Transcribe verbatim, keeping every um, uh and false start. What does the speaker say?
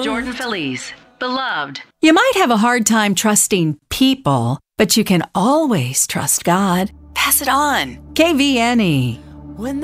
Jordan Feliz, Beloved. You might have a hard time trusting people, but you can always trust God. Pass it on. K V N E. When